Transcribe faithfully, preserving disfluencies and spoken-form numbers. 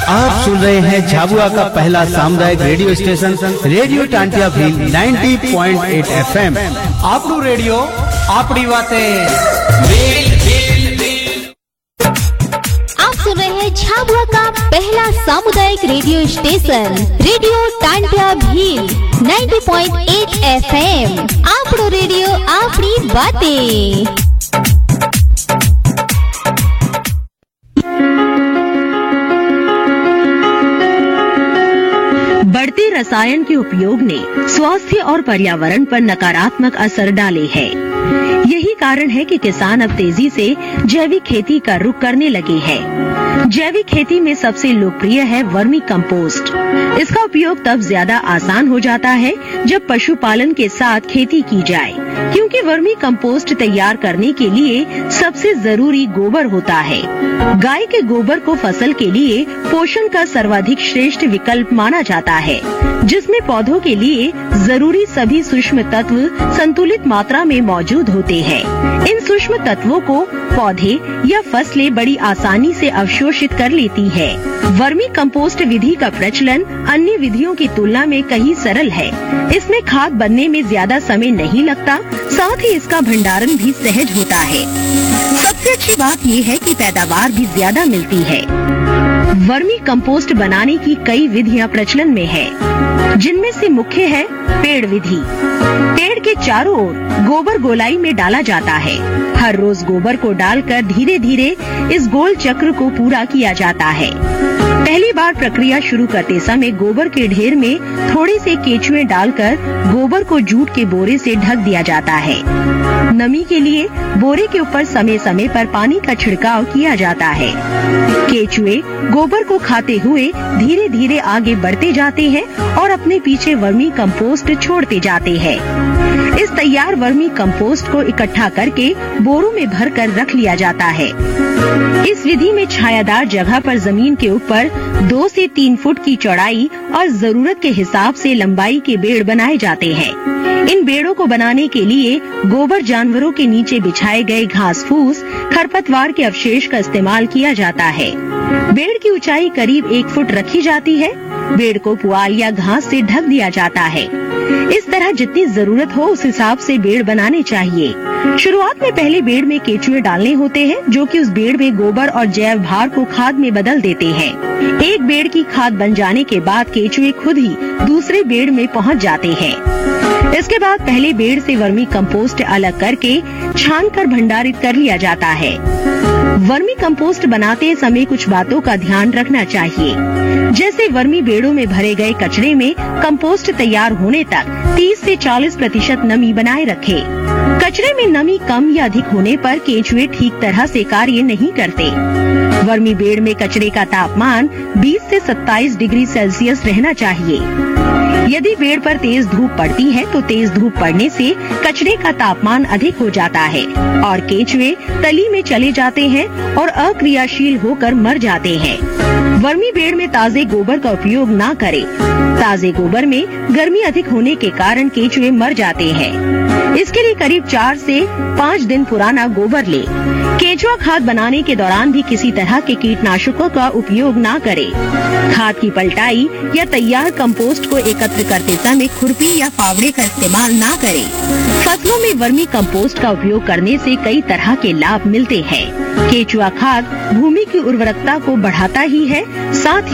आप सुन रहे हैं झाबुआ का पहला सामुदायिक radio station radio Tantia Bhil नब्बे पॉइंट आठ एफएम। आपनू रेडियो आपड़ी बातें। आप सुन रहे हैं झाबुआ का पहला सामुदायिक radio station radio Tantia Bhil नब्बे पॉइंट आठ एफएम। आपनू रेडियो आपड़ी बातें। बढ़ते रसायन के उपयोग ने स्वास्थ्य और पर्यावरण पर नकारात्मक असर डाले हैं। यही कारण है कि किसान अब तेजी से जैविक खेती का रुख करने लगे हैं। जैविक खेती में सबसे लोकप्रिय है वर्मी कंपोस्ट। इसका उपयोग तब ज्यादा आसान हो जाता है जब पशुपालन के साथ खेती की जाए, क्योंकि वर्मी कंपोस्ट तैयार करने के लिए सबसे जरूरी गोबर होता है। गाय के गोबर को फसल के लिए पोषण का सर्वाधिक श्रेष्ठ विकल्प माना जाता है, जिसमें पौधों के लिए जरूरी सभी सूक्ष्म तत्व संतुलित मात्रा में मौजूद होते हैं। इन सूक्ष्म तत्वों को पौधे या फसलें बड़ी आसानी से अवशोषित कर लेती है। वर्मी कंपोस्ट विधि का प्रचलन अन्य विधियों की तुलना में कहीं सरल है। इसमें खाद बनने में ज्यादा समय नहीं लगता, साथ ही इसका भंडारण भी सहज होता है। सबसे अच्छी बात ये है कि पैदावार भी ज्यादा मिलती है। वर्मी कंपोस्ट बनाने की कई विधियां प्रचलन में है, जिनमें से मुख्य है पेड़ विधि। पेड़ के चारों ओर गोबर गोलाई में डाला जाता है। हर रोज गोबर को डालकर धीरे धीरे इस गोल चक्र को पूरा किया जाता है। पहली बार प्रक्रिया शुरू करते समय गोबर के ढेर में थोड़े से केचुए डालकर गोबर को जूट के बोरे से ढक दिया जाता है। नमी के लिए बोरे के ऊपर समय समय पर पानी का छिड़काव किया जाता है। केचुए गोबर को खाते हुए धीरे धीरे आगे बढ़ते जाते हैं और अपने पीछे वर्मी कंपोस्ट छोड़ते जाते हैं। इस तैयार वर्मी कंपोस्ट को इकट्ठा करके बोरों में भरकर रख लिया जाता है। इस विधि में छायादार जगह पर जमीन के ऊपर दो से तीन फुट की चौड़ाई और जरूरत के हिसाब से लंबाई के बेड़ बनाए जाते हैं। इन बेड़ों को बनाने के लिए गोबर जानवरों के नीचे बिछाए गए घास फूस, खरपतवार के अवशेष का इस्तेमाल किया जाता है। बेड़ की ऊंचाई करीब एक फुट रखी जाती है। बेड़ को पुआल या घास से ढक दिया जाता है। इस तरह जितनी जरूरत हो उस हिसाब से बेड़ बनाने चाहिए। शुरुआत में पहले बेड़ में केचुए डालने होते हैं, जो कि उस बेड़ में गोबर और जैव भार को खाद में बदल देते हैं। एक बेड़ की खाद बन जाने के बाद केचुए खुद ही दूसरे बेड़ में पहुंच जाते हैं। इसके बाद पहले बेड़ से वर्मी कंपोस्ट अलग करके छान कर भंडारित कर लिया जाता है। वर्मी कंपोस्ट बनाते समय कुछ बातों का ध्यान रखना चाहिए, जैसे वर्मी बेड़ों में भरे गए कचरे में कंपोस्ट तैयार होने तक तीस से चालीस प्रतिशत नमी बनाए रखें। कचरे में नमी कम या अधिक होने पर केचुए ठीक तरह से कार्य नहीं करते। वर्मी बेड़ में कचरे का तापमान बीस से सत्ताईस डिग्री सेल्सियस रहना चाहिए। यदि पेड़ पर तेज धूप पड़ती है तो तेज धूप पड़ने से कचरे का तापमान अधिक हो जाता है और केचुए तली में चले जाते हैं और अक्रियाशील होकर मर जाते हैं। वर्मी बेड़ में ताजे गोबर का उपयोग न करें। ताजे गोबर में गर्मी अधिक होने के कारण केचुए मर जाते हैं। इसके लिए करीब चार से पाँच दिन पुराना गोबर ले। केचुआ खाद बनाने के दौरान भी किसी तरह के कीटनाशकों का उपयोग न करें। खाद की पलटाई या तैयार कंपोस्ट को एकत्र करते समय खुरपी या फावड़े का इस्तेमाल न करें। फसलों में वर्मी कंपोस्ट का उपयोग करने से कई तरह के लाभ मिलते हैं। केचुआ खाद भूमि की उर्वरकता को बढ़ाता ही है, साथ